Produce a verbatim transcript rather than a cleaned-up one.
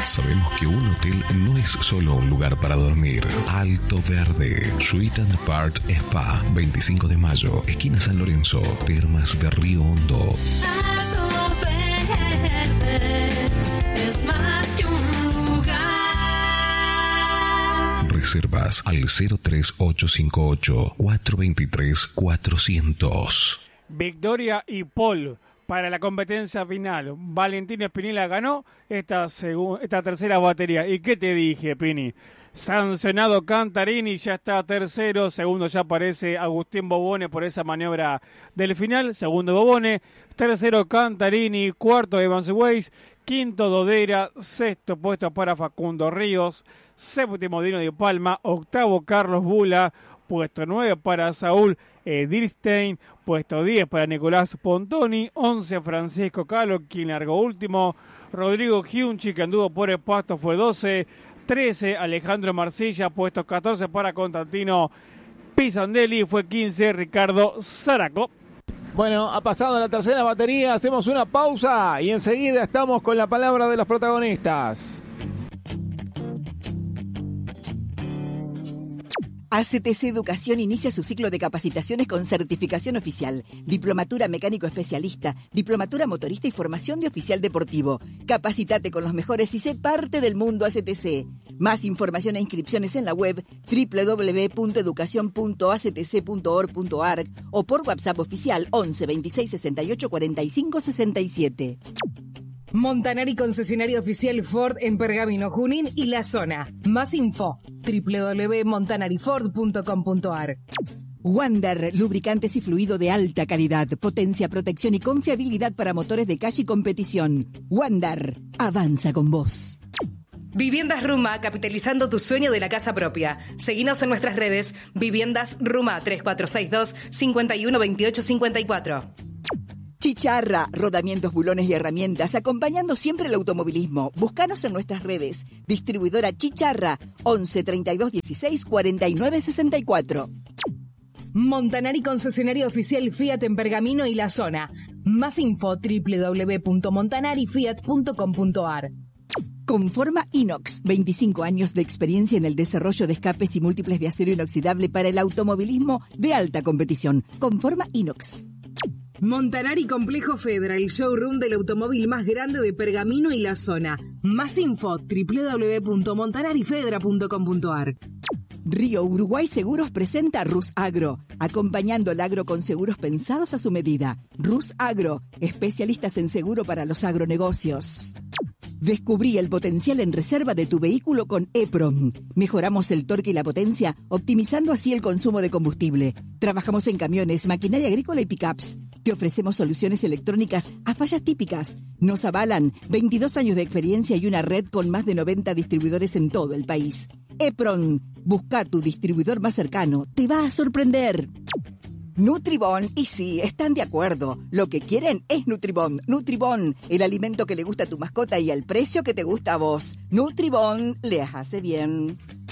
Sabemos que un hotel no es solo un lugar para dormir. Alto Verde, Suite and Part Spa, veinticinco de mayo, esquina San Lorenzo, Termas de Río Hondo. Alto Verde es más que un lugar. Reservas al cero tres ocho cinco ocho, cuatro dos tres, cuatrocientos. Victoria y Paul para la competencia final. Valentino Spinella ganó esta, segu- esta tercera batería. ¿Y qué te dije, Pini? Sancionado Cantarini, ya está tercero. Segundo ya aparece Agustín Bobone por esa maniobra del final. Segundo Bobone. Tercero Cantarini. Cuarto Evans Weiss. Quinto Dodera. Sexto puesto para Facundo Ríos. Séptimo Dino de Palma. Octavo Carlos Bula. Puesto nueve para Saúl Edirstein. Puesto diez para Nicolás Pontoni. once Francisco Calo, quien largó último. Rodrigo Giunchi, que anduvo por el pasto, fue doce. trece Alejandro Marcilla. Puesto catorce para Constantino Pisandelli. Fue quince Ricardo Zaraco. Bueno, ha pasado la tercera batería. Hacemos una pausa y enseguida estamos con la palabra de los protagonistas. A C T C Educación inicia su ciclo de capacitaciones con certificación oficial, diplomatura mecánico especialista, diplomatura motorista y formación de oficial deportivo. Capacítate con los mejores y sé parte del mundo A C T C. Más información e inscripciones en la web doble u doble u doble u punto educación punto a c t c punto org punto a r g o por WhatsApp oficial once veintiséis sesenta y ocho cuarenta y cinco sesenta y siete. Montanari, concesionario oficial Ford en Pergamino, Junín y la zona. Más info, doble u doble u doble u punto montanari ford punto com punto a r. Wander, lubricantes y fluido de alta calidad, potencia, protección y confiabilidad para motores de calle y competición. Wander, avanza con vos. Viviendas Ruma, capitalizando tu sueño de la casa propia. Seguinos en nuestras redes, Viviendas Ruma tres cuatro seis dos, cinco uno dos ocho cinco cuatro. Chicharra, rodamientos, bulones y herramientas, acompañando siempre el automovilismo. Búscanos en nuestras redes. Distribuidora Chicharra, once treinta y dos dieciséis cuarenta y nueve sesenta y cuatro. Montanari, concesionario oficial Fiat en Pergamino y la zona. Más info, doble u doble u doble u punto montanari fiat punto com punto a r. Conforma Inox, veinticinco años de experiencia en el desarrollo de escapes y múltiples de acero inoxidable para el automovilismo de alta competición. Conforma Inox. Montanari Complejo Fedra, el showroom del automóvil más grande de Pergamino y la zona. Más info, doble u doble u doble u punto montanari fedra punto com punto a r. Río Uruguay Seguros presenta Rus Agro, acompañando el agro con seguros pensados a su medida. Rus Agro, especialistas en seguro para los agronegocios. Descubrí el potencial en reserva de tu vehículo con EPROM. Mejoramos el torque y la potencia, optimizando así el consumo de combustible. Trabajamos en camiones, maquinaria agrícola y pickups. Te ofrecemos soluciones electrónicas a fallas típicas. Nos avalan veintidós años de experiencia y una red con más de noventa distribuidores en todo el país. EPROM, busca tu distribuidor más cercano. Te va a sorprender. Nutribón, y sí, están de acuerdo. Lo que quieren es Nutribón. Nutribón, el alimento que le gusta a tu mascota y al precio que te gusta a vos. Nutribón, les hace bien.